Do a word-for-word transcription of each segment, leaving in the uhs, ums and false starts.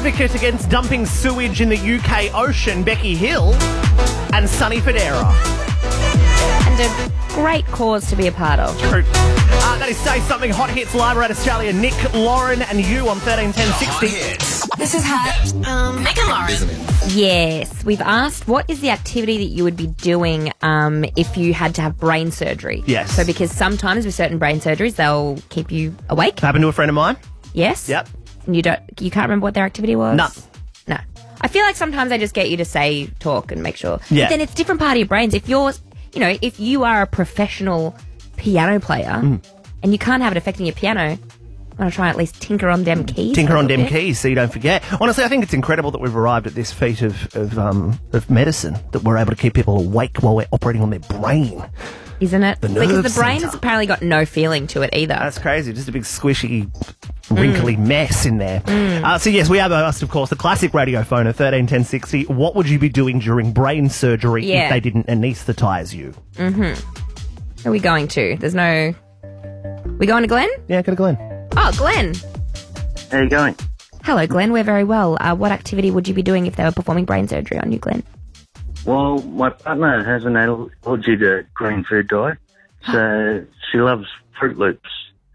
advocate against dumping sewage in the U K Ocean, Becky Hill, and Sonny Fodera. And a great cause to be a part of. True. Uh, that is Say Something Hot Hits live around Australia. Nick, Lauren and you on thirteen ten sixty. This is hot. Um, Nick and Lauren. Yes, we've asked what is the activity that you would be doing um, if you had to have brain surgery. Yes. So because sometimes with certain brain surgeries, they'll keep you awake. Happened to a friend of mine. Yes. Yep. And you don't, you can't remember what their activity was? No. No. I feel like sometimes they just get you to say, talk and make sure. Yeah. But then it's a different part of your brains. If you're, you know, if you are a professional piano player Mm. and you can't have it affecting your piano, I'm going to try and at least tinker on them keys. Tinker a on little dem bit. keys so you don't forget. Honestly, I think it's incredible that we've arrived at this feat of of, um, of medicine, that we're able to keep people awake while we're operating on their brain. Isn't it? The Because nerve the brain centre. has apparently got no feeling to it either. That's crazy. Just a big squishy, wrinkly mess in there. Uh, so yes, we have asked, of course, the classic radio phone at thirteen ten sixty. What would you be doing during brain surgery Yeah. if they didn't anaesthetise you? Where are we going to? There's no... We going to Glenn? Yeah, go to Glenn. Oh, Glenn. How you going? Hello, Glenn. We're very well. Uh, what activity would you be doing if they were performing brain surgery on you, Glenn? Well, my partner has an allergy to green food dye, so she loves Fruit Loops.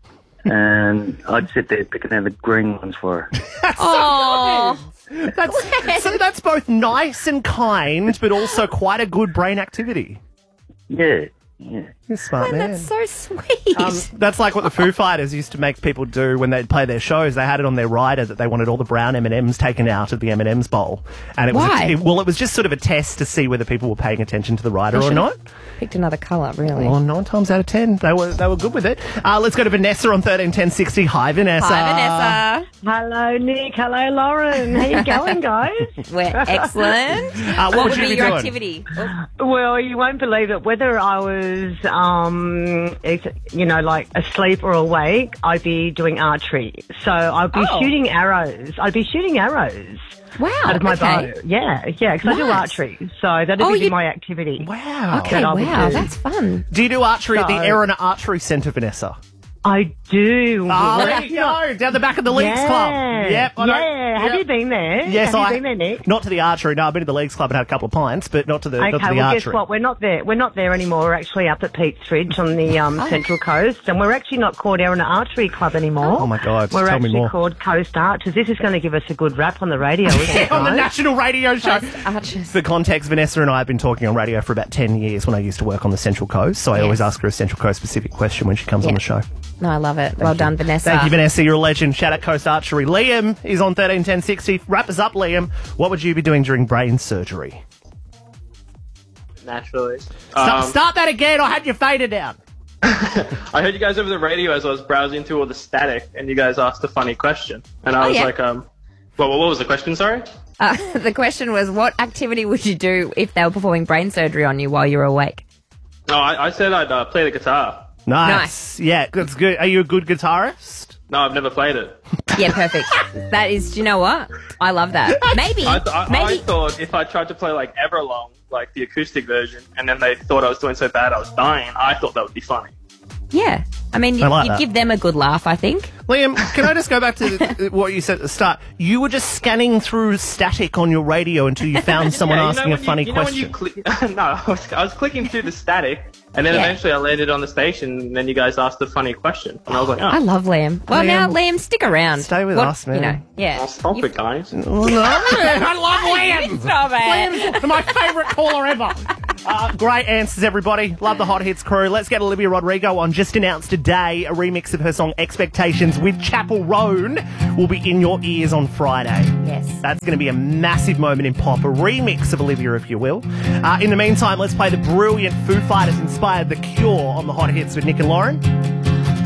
And I'd sit there picking out the green ones for her. Oh, That's, so that's both nice and kind, but also quite a good brain activity. Yeah, yeah. You're a smart man. that's so sweet. Um, that's like what the Foo Fighters used to make people do when they'd play their shows. They had it on their rider that they wanted all the brown M and M's taken out of the M and M's bowl. And it was Why? A, it, well, it was just sort of a test to see whether people were paying attention to the rider or not. Picked another colour, really. Well, nine times out of ten, they were they were good with it. Uh, let's go to Vanessa on thirteen ten sixty. Hi, Vanessa. Hi, Vanessa. Hello, Nick. Hello, Lauren. How you going, guys? We're excellent. Uh, what, What would would you be be your doing? activity? Oh, Well, you won't believe it. Whether I was, um, it's, you know, like asleep or awake, I'd be doing archery. So I'd be Oh. shooting arrows. I'd be shooting arrows wow. out of my okay. bow. Yeah, yeah, because I do Nice. archery. So that'd Oh, be you- my activity. Wow. Okay, that I would wow. do. That's fun. Do you do archery at the So- Erina Archery Centre, Vanessa? I do. Oh, We're there actually you not- go. Down the back of the Leagues yeah. Club. Yep. I know. Yeah. Have Yep. you been there? Yes, Have I. you been there, Nick? Not to the archery. No, I've been to the Leagues Club and had a couple of pints, but not to the, not to Okay, the well, archery. guess what? We're not there. We're not there anymore. We're actually up at Pete's Ridge on the um, Oh. Central Coast, and we're actually not called Erina Archery Club anymore. Oh, my God. We're Tell me actually more. called Coast Archers. This is going to give us a good rap on the radio, isn't it, on the guys? national radio show. Archers. For context, Vanessa and I have been talking on radio for about ten years when I used to work on the Central Coast, so I Yes. always ask her a Central Coast specific question when she comes on Yeah. the show. No, I love it. well done, Vanessa. Thank you, Vanessa. You're a legend. Shout out Coast Archery. Liam is on thirteen ten sixty. Wrap us up, Liam. What would you be doing during brain surgery? Naturally. Start, Um, start that again. I had you faded down. I heard you guys over the radio as I was browsing through all the static, and you guys asked a funny question. And I Oh, was yeah. like, um, well, what was the question, sorry? Uh, the question was, what activity would you do if they were performing brain surgery on you while you were awake? No, I, I said I'd uh, play the guitar. Nice. Yeah, that's good. Are you a good guitarist? No, I've never played it. Yeah, perfect. That is, do you know what? I love that. Maybe, I, th- I, I maybe. thought if I tried to play like Everlong, like the acoustic version, and then they thought I was doing so bad I was dying, I thought that would be funny. Yeah. I mean, you, I like you'd that. give them a good laugh, I think. Liam, can I just go back to the, what you said at the start? You were just scanning through static on your radio until you found someone Yeah, you know asking a when you- funny you know when question. you cli- no, I was, I was clicking through the static, and then Yeah. eventually I landed on the station, and then you guys asked the funny question, and I was like, I oh, love Liam. Well, Liam, now, Liam, stick around. stay with What- us, man. You know, yeah. I'll stop You- it, guys. Oh, no. I love Liam. Stop it. Liam's my favourite caller ever. Uh, great answers, everybody. Love the Hot Hits crew. Let's get Olivia Rodrigo on. Just announced today a remix of her song Expectations with Chapel Roan will be in your ears on Friday. Yes. That's going to be a massive moment in pop, a remix of Olivia, if you will. Uh, in the meantime, let's play the brilliant Foo Fighters inspired The Cure on the Hot Hits with Nick and Lauren.